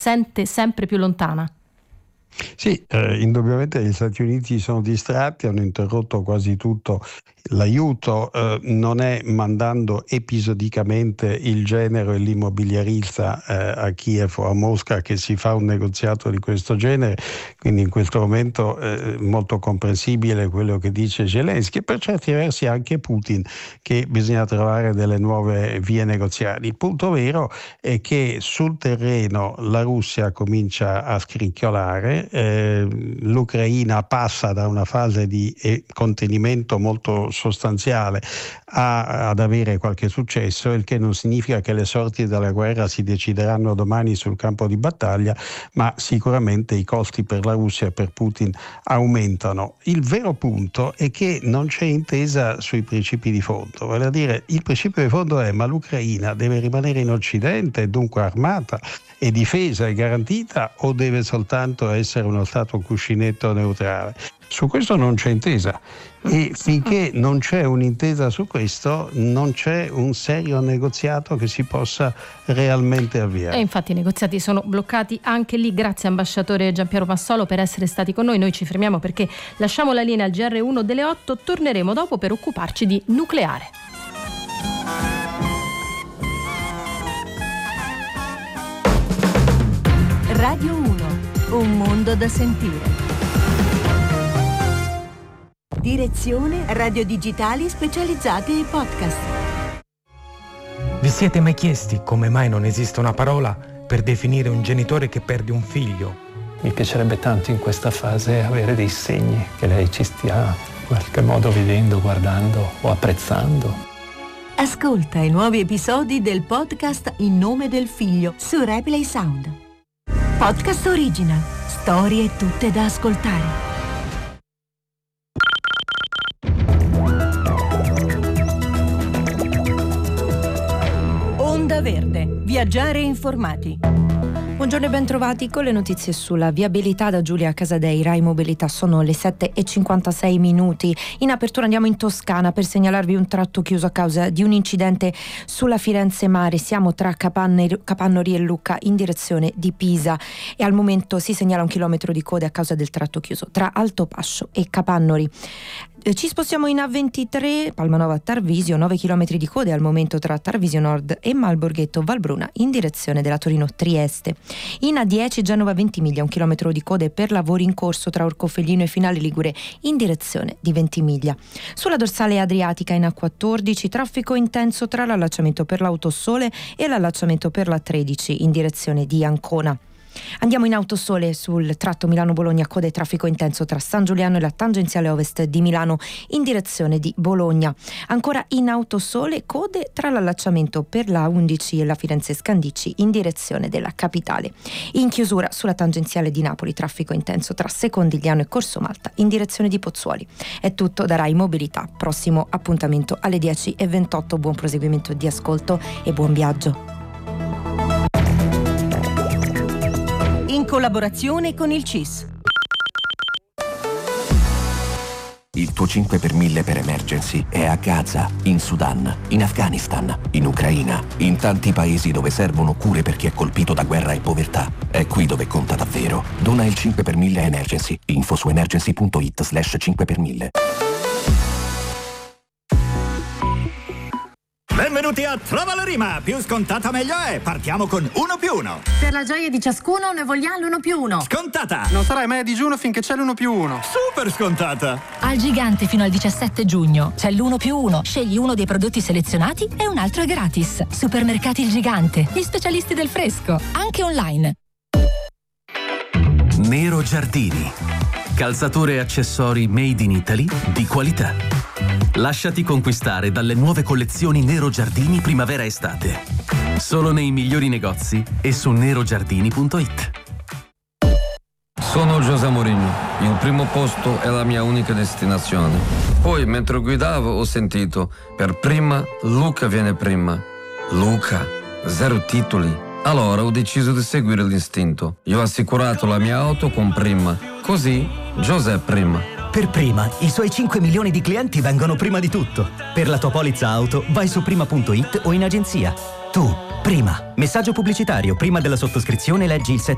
sente sempre più lontana. Sì, indubbiamente gli Stati Uniti sono distratti, hanno interrotto quasi tutto l'aiuto, non è mandando episodicamente il genero e l'immobiliarista a Kiev o a Mosca che si fa un negoziato di questo genere, quindi in questo momento molto comprensibile quello che dice Zelensky e per certi versi anche Putin, che bisogna trovare delle nuove vie negoziali. Il punto vero è che sul terreno la Russia comincia a scricchiolare, l'Ucraina passa da una fase di contenimento molto sostanziale ad avere qualche successo, il che non significa che le sorti della guerra si decideranno domani sul campo di battaglia, ma sicuramente i costi per la Russia e per Putin aumentano. Il vero punto è che non c'è intesa sui principi di fondo, vale a dire il principio di fondo è: ma l'Ucraina deve rimanere in Occidente, dunque armata e difesa e garantita, o deve soltanto essere uno stato cuscinetto neutrale? Su questo non c'è intesa e finché non c'è un'intesa su questo non c'è un serio negoziato che si possa realmente avviare. E infatti i negoziati sono bloccati anche lì. Grazie ambasciatore Giampiero Massolo per essere stati con noi. Noi ci fermiamo perché lasciamo la linea al GR1 delle 8, torneremo dopo per occuparci di nucleare. Radio 1, un mondo da sentire. Direzione Radio Digitali specializzati ai podcast. Vi siete mai chiesti come mai non esiste una parola per definire un genitore che perde un figlio? Mi piacerebbe tanto in questa fase avere dei segni che lei ci stia in qualche modo vedendo, guardando o apprezzando. Ascolta i nuovi episodi del podcast In nome del figlio su Replay Sound. Podcast Original. Storie tutte da ascoltare. Onda Verde. Viaggiare informati. Buongiorno e ben trovati con le notizie sulla viabilità da Giulia Casadei, Rai Mobilità. Sono le 7:56 minuti. In apertura andiamo in Toscana per segnalarvi un tratto chiuso a causa di un incidente sulla Firenze Mare. Siamo tra Capannori e Lucca in direzione di Pisa e al momento si segnala 1 chilometro di code a causa del tratto chiuso tra Altopascio e Capannori. Ci spostiamo in A23 Palmanova Tarvisio, 9 km di code al momento tra Tarvisio Nord e Malborghetto Valbruna in direzione della Torino-Trieste. In A10 Genova Ventimiglia, 1 chilometro di code per lavori in corso tra Orcofelino e Finale Ligure in direzione di Ventimiglia. Sulla dorsale adriatica in A14 traffico intenso tra l'allacciamento per l'Autosole e l'allacciamento per la 13 in direzione di Ancona. Andiamo in Autosole sul tratto Milano-Bologna, code e traffico intenso tra San Giuliano e la tangenziale ovest di Milano in direzione di Bologna. Ancora in Autosole, code tra l'allacciamento per la 11 e la Firenze Scandicci in direzione della capitale. In chiusura sulla tangenziale di Napoli, traffico intenso tra Secondigliano e Corso Malta in direzione di Pozzuoli. È tutto da Rai Mobilità. Prossimo appuntamento alle 10:28. Buon proseguimento di ascolto e buon viaggio. In collaborazione con il CIS. Il tuo 5 per 1000 per emergency è a Gaza, in Sudan, in Afghanistan, in Ucraina, in tanti paesi dove servono cure per chi è colpito da guerra e povertà. È qui dove conta davvero. Dona il 5 per 1000 emergency. Info su emergency.it/5 per 1000. Benvenuti a Trova la Rima, più scontata meglio è, partiamo con 1+1. Per la gioia di ciascuno ne vogliamo l'1+1. Scontata! Non sarai mai a digiuno finché c'è l'1+1. Super scontata! Al Gigante fino al 17 giugno c'è l'1+1, scegli uno dei prodotti selezionati e un altro è gratis. Supermercati Il Gigante, gli specialisti del fresco, anche online. Nero Giardini, calzature e accessori made in Italy di qualità. Lasciati conquistare dalle nuove collezioni Nero Giardini primavera-estate. Solo nei migliori negozi e su nerogiardini.it. Sono José Mourinho. Il primo posto è la mia unica destinazione. Poi, mentre guidavo, ho sentito: per prima, Luca viene prima. Luca, 0 titoli. Allora ho deciso di seguire l'istinto. Io ho assicurato la mia auto con Prima. Così, José prima. Per Prima, i suoi 5 milioni di clienti vengono prima di tutto. Per la tua polizza auto, vai su prima.it o in agenzia. Tu, Prima. Messaggio pubblicitario. Prima della sottoscrizione leggi il 7